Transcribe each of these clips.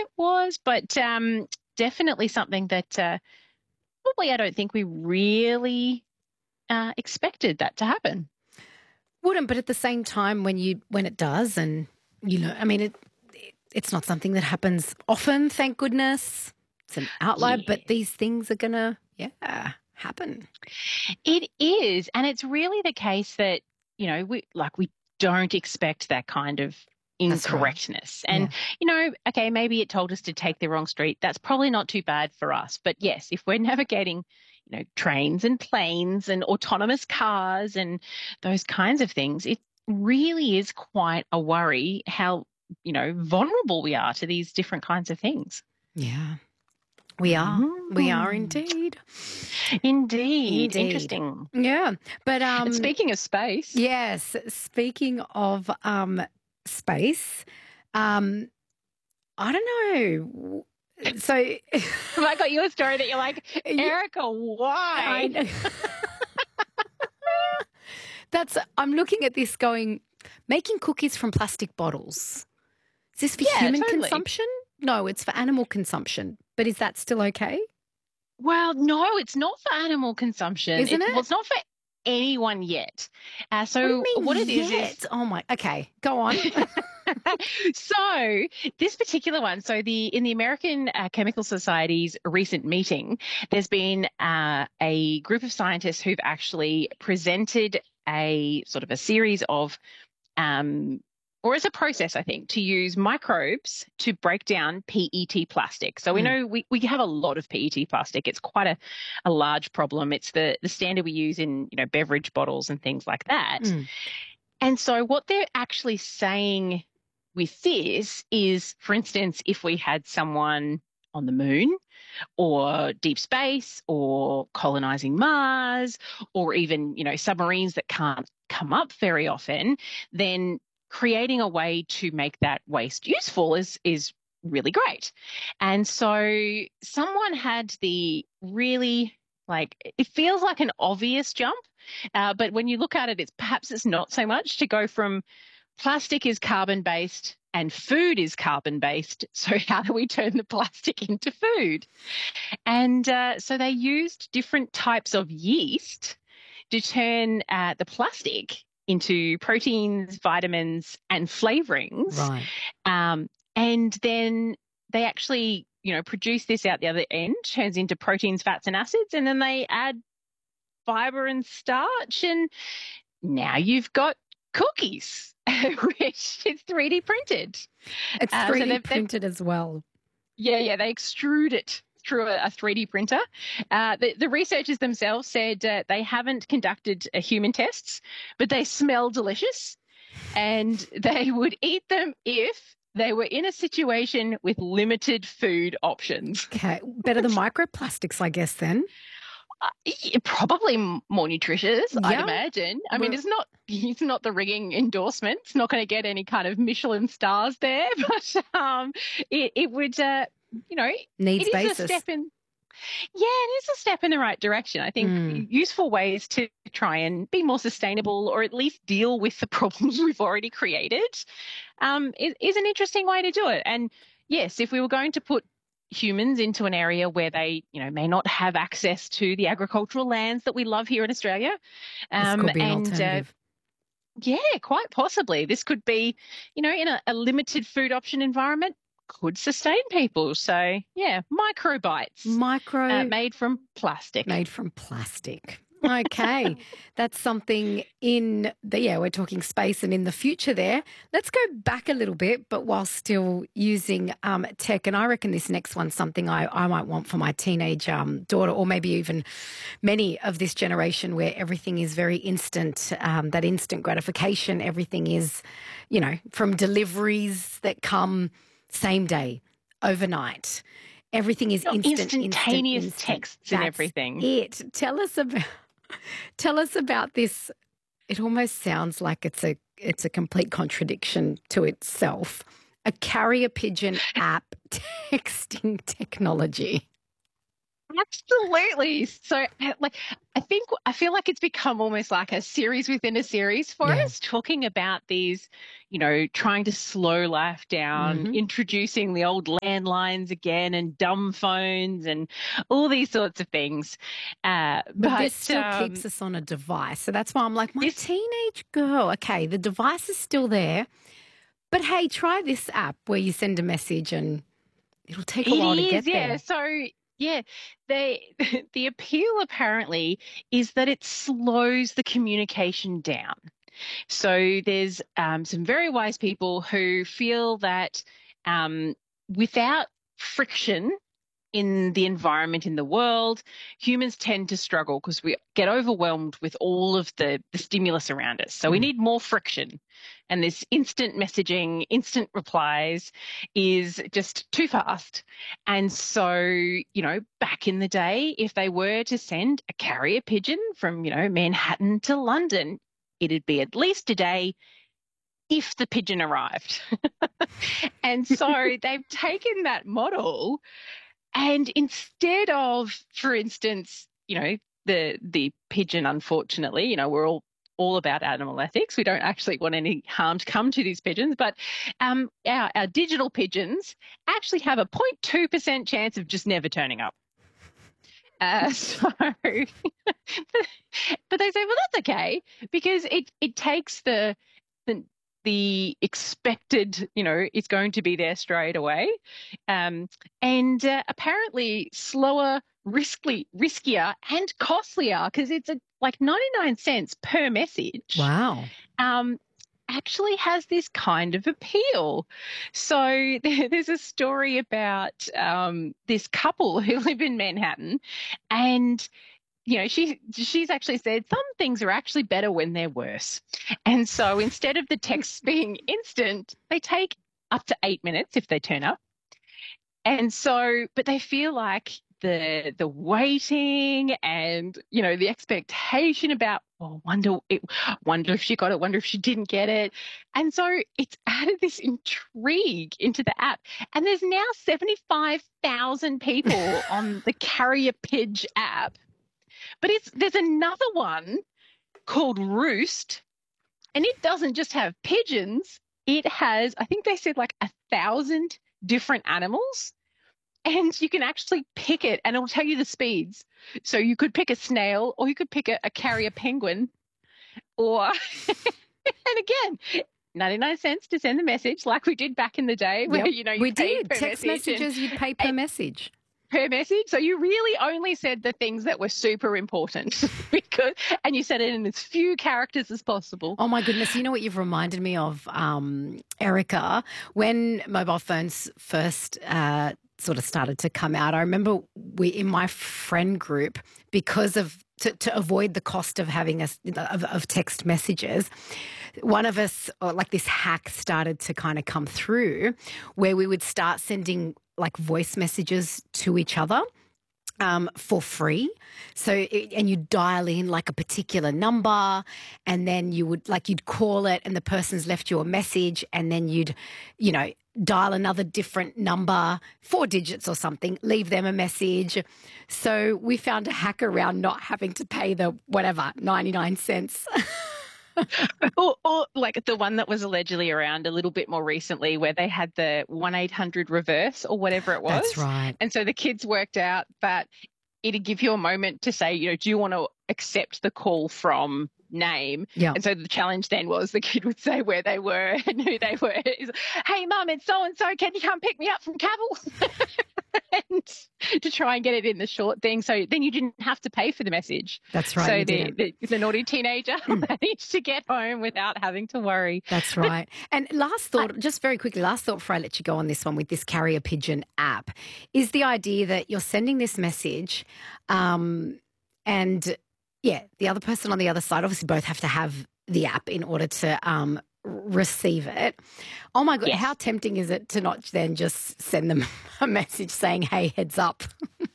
it was, but definitely something that probably I don't think we really expected that to happen. Wouldn't, but at the same time, when it does, and I mean, it's not something that happens often, thank goodness. It's an outlier, Yeah. but these things are gonna, happen. It is, and it's really the case that, we don't expect that kind of That's right. incorrectness. Yeah. And, okay, maybe it told us to take the wrong street. That's probably not too bad for us. But yes, if we're navigating, trains and planes and autonomous cars and those kinds of things, it really is quite a worry how, vulnerable we are to these different kinds of things. Yeah. We are. We are indeed. Indeed. Indeed. Interesting. Yeah. But And speaking of space. yes, speaking of space, I don't know. So Have I got you a story that you're like, Erica, why? I know. I'm looking at this going, making cookies from plastic bottles. Is this for human consumption? No, it's for animal consumption. But is that still okay? Well, no, it's not for animal consumption. Isn't it? Well, it's not for anyone yet. What do you mean what it yet? is Oh my, okay, go on. So this particular one, in the American Chemical Society's recent meeting, there's been a group of scientists who've actually presented a sort of a series of or as a process, I think, to use microbes to break down PET plastic. So we know we have a lot of PET plastic. It's quite a large problem. It's the standard we use in, beverage bottles and things like that. And so what they're actually saying with this is, for instance, if we had someone on the moon or deep space or colonizing Mars or even, submarines that can't come up very often, then creating a way to make that waste useful is really great. And so someone had the really, it feels like an obvious jump, but when you look at it, it's not so much to go from plastic is carbon-based and food is carbon-based. So how do we turn the plastic into food? And so they used different types of yeast to turn the plastic into proteins, vitamins, and flavorings. Right. And then they actually, produce this out the other end, turns into proteins, fats, and acids, and then they add fiber and starch, and now you've got cookies, which is 3D printed. It's 3D printed as well. Yeah, they extrude it through a 3D printer. The researchers themselves said they haven't conducted human tests, but they smell delicious and they would eat them if they were in a situation with limited food options. Okay, better than microplastics, I guess, then. Probably more nutritious, I'd imagine. I mean, it's not the ringing endorsement. It's not going to get any kind of Michelin stars there, but it would, needs it basis. is a step in the right direction. I think useful ways to try and be more sustainable or at least deal with the problems we've already created is an interesting way to do it. And yes, if we were going to put humans into an area where they, may not have access to the agricultural lands that we love here in Australia. This could be an alternative. Yeah, quite possibly. This could be, in a limited food option environment, could sustain people. So, yeah, microbites. Made from plastic. Made from plastic. Okay, that's something we're talking space and in the future there. Let's go back a little bit, but while still using tech. And I reckon this next one's something I might want for my teenage daughter, or maybe even many of this generation where everything is very instant, that instant gratification. Everything is, from deliveries that come same day, overnight. Everything is instantaneous texts and everything. Tell us about this. It almost sounds like it's a complete contradiction to itself. A carrier pigeon app texting technology. Absolutely. So, I feel like it's become almost like a series within a series for Yeah. us, talking about these, trying to slow life down, Hmm. introducing the old landlines again and dumb phones and all these sorts of things. But this But still keeps us on a device. So that's why I'm like, my this teenage girl, okay, the device is still there. But hey, try this app where you send a message and it'll take a It while to is, get yeah. there. So, yeah, they the appeal apparently is that it slows the communication down. So there's some very wise people who feel that um, without friction in the environment in the world, humans tend to struggle because we get overwhelmed with all of the stimulus around us. So we Mm. need more friction. And this instant messaging, instant replies is just too fast. And so, back in the day, if they were to send a carrier pigeon from, Manhattan to London, it'd be at least a day if the pigeon arrived. And so they've taken that model and instead of, for instance, the pigeon, unfortunately, we're all about animal ethics. We don't actually want any harm to come to these pigeons, but our digital pigeons actually have a 0.2% chance of just never turning up. So, but they say, well, that's okay because it takes the the expected, is going to be there straight away, and apparently slower, riskier, and costlier because it's like 99 cents per message. Wow. Um, actually has this kind of appeal. So there's a story about this couple who live in Manhattan, and she's actually said some things are actually better when they're worse. And so instead of the texts being instant, they take up to 8 minutes if they turn up. And so, but they feel like the waiting and the expectation about, well, wonder if she got it, wonder if she didn't get it. And so it's added this intrigue into the app. And there's now 75,000 people on the Carrier Pidge app. But there's another one called Roost, and it doesn't just have pigeons. It has, I think they said like 1,000 different animals, and you can actually pick it, and it'll tell you the speeds. So you could pick a snail, or you could pick a carrier penguin, or and again, 99 cents to send the message, like we did back in the day, where Yep. you We paid did. per Text message messages, you'd pay per message. per message. So you really only said the things that were super important and you said it in as few characters as possible. Oh my goodness. You know what you've reminded me of, Erica, when mobile phones first sort of started to come out. I remember in my friend group, because to avoid the cost of having of text messages, one of us, or like this hack started to kind of come through where we would start sending like voice messages to each other for free. So, and you dial in like a particular number, and then you'd call it, and the person's left you a message, and then you'd, dial another different number, 4 digits or something, leave them a message. So we found a hack around not having to pay the 99 cents. or like the one that was allegedly around a little bit more recently where they had the 1-800 reverse or whatever it was. That's right. And so the kids worked out that it'd give you a moment to say, do you want to accept the call from name? Yeah. And so the challenge then was the kid would say where they were and who they were. Hey, Mum, it's so-and-so. Can you come pick me up from Cavill? And to try and get it in the short thing. So then you didn't have to pay for the message. That's right. So the naughty teenager managed to get home without having to worry. That's right. And last thought, just very quickly, last thought before I let you go on this one with this Carrier Pigeon app, is the idea that you're sending this message and, yeah, the other person on the other side, obviously both have to have the app in order to receive it. Oh my God, Yes. How tempting is it to not then just send them a message saying, hey, heads up?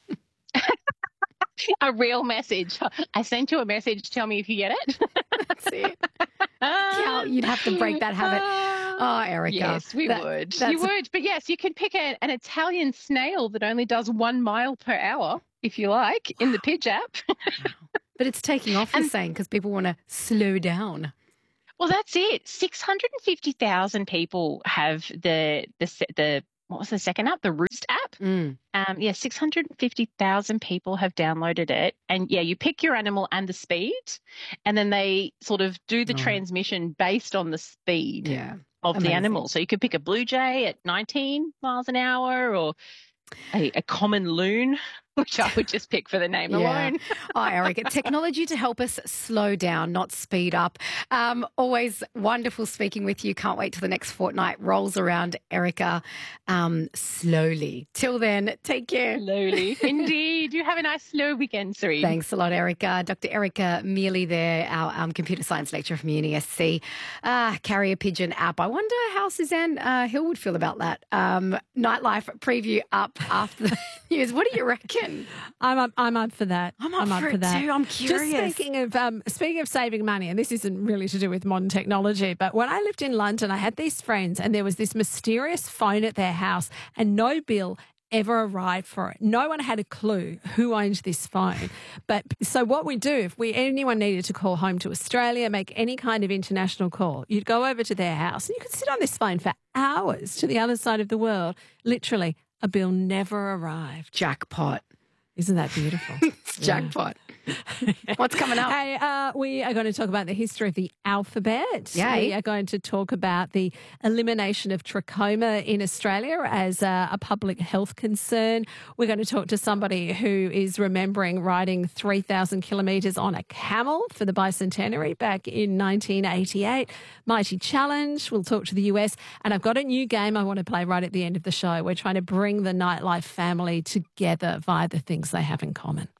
A real message. I sent you a message. Tell me if you get it. That's it. You'd have to break that habit. Oh, Erica. Yes, we would. You would. But yes, you can pick an Italian snail that only does 1 mile per hour. if you like, in the Pidge app. But it's taking off, you're saying, because people want to slow down. Well, that's it. 650,000 people have the what was the second app? The Roost app. 650,000 people have downloaded it. And yeah, you pick your animal and the speed, and then they sort of do the transmission based on the speed of the animal. So you could pick a blue jay at 19 miles an hour, or a common loon, which I would just pick for the name alone. Oh, Erica, technology to help us slow down, not speed up. Always wonderful speaking with you. Can't wait till the next fortnight rolls around, Erica, slowly. Till then, take care. Slowly. Indeed. You have a nice slow weekend, Sari. Thanks a lot, Erica. Dr. Erica Mealy there, our computer science lecturer from UniSC. Carrier Pigeon app. I wonder how Suzanne Hill would feel about that. Nightlife preview up after the news. What do you reckon? I'm up for that. I'm up for that too. I'm curious. Just speaking of saving money, and this isn't really to do with modern technology, but when I lived in London, I had these friends, and there was this mysterious phone at their house, and no bill ever arrived for it. No one had a clue who owned this phone. But so what we do, if anyone needed to call home to Australia, make any kind of international call, you'd go over to their house and you could sit on this phone for hours to the other side of the world. Literally, a bill never arrived. Jackpot. Isn't that beautiful? It's jackpot. What's coming up? Hey, we are going to talk about the history of the alphabet. Yay. We are going to talk about the elimination of trachoma in Australia as a public health concern. We're going to talk to somebody who is remembering riding 3,000 kilometres on a camel for the bicentenary back in 1988. Mighty Challenge. We'll talk to the US. And I've got a new game I want to play right at the end of the show. We're trying to bring the Nightlife family together via the things they have in common.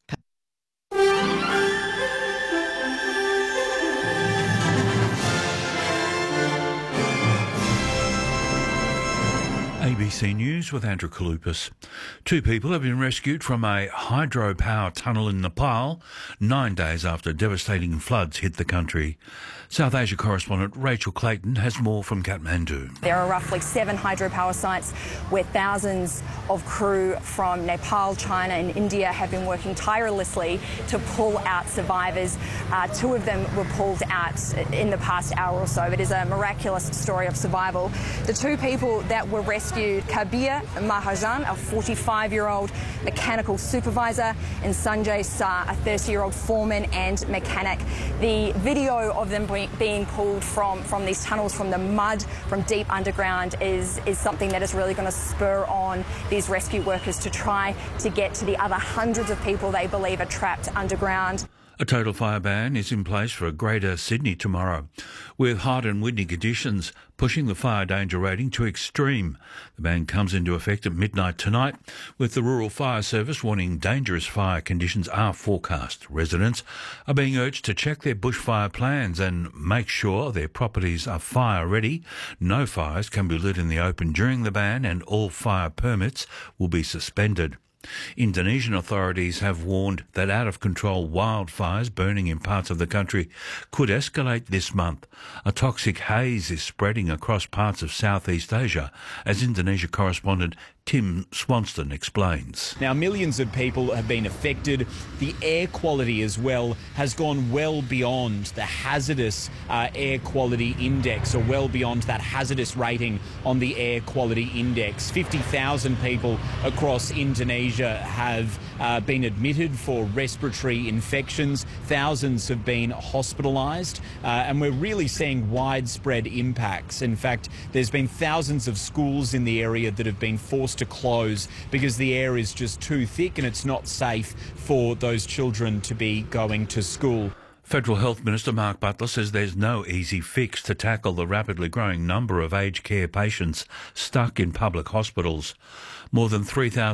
ABC News with Andrew Kalupas. 2 people have been rescued from a hydropower tunnel in Nepal 9 days after devastating floods hit the country. South Asia correspondent Rachel Clayton has more from Kathmandu. There are roughly 7 hydropower sites where thousands of crew from Nepal, China and India have been working tirelessly to pull out survivors. 2 of them were pulled out in the past hour or so. It is a miraculous story of survival. The 2 people that were rescued, Kabir Mahajan, a 45-year-old mechanical supervisor, and Sanjay Shah, a 30-year-old foreman and mechanic. The video of them being pulled from these tunnels, from the mud, from deep underground, is something that is really going to spur on these rescue workers to try to get to the other hundreds of people they believe are trapped underground. A total fire ban is in place for Greater Sydney tomorrow, with hot and windy conditions pushing the fire danger rating to extreme. The ban comes into effect at midnight tonight, with the Rural Fire Service warning dangerous fire conditions are forecast. Residents are being urged to check their bushfire plans and make sure their properties are fire ready. No fires can be lit in the open during the ban, and all fire permits will be suspended. Indonesian authorities have warned that out-of-control wildfires burning in parts of the country could escalate this month. A toxic haze is spreading across parts of Southeast Asia, as Indonesia correspondent Tim Swanston explains. Now, millions of people have been affected. The air quality as well has gone well beyond the hazardous air quality index, or well beyond that hazardous rating on the air quality index. 50,000 people across Indonesia have been admitted for respiratory infections. Thousands have been hospitalised, and we're really seeing widespread impacts. In fact, there's been thousands of schools in the area that have been forced to close because the air is just too thick and it's not safe for those children to be going to school. Federal Health Minister Mark Butler says there's no easy fix to tackle the rapidly growing number of aged care patients stuck in public hospitals. More than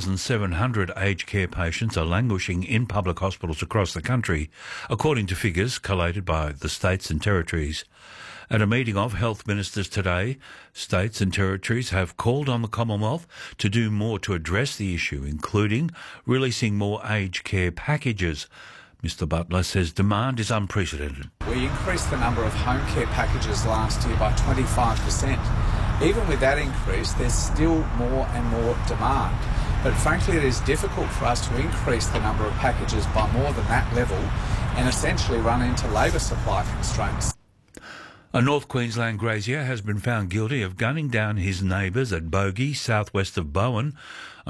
3,700 aged care patients are languishing in public hospitals across the country, according to figures collated by the states and territories. At a meeting of health ministers today, states and territories have called on the Commonwealth to do more to address the issue, including releasing more aged care packages. Mr Butler says demand is unprecedented. We increased the number of home care packages last year by 25%. Even with that increase, there's still more and more demand. But frankly, it is difficult for us to increase the number of packages by more than that level and essentially run into labour supply constraints. A North Queensland grazier has been found guilty of gunning down his neighbours at Bogey, southwest of Bowen.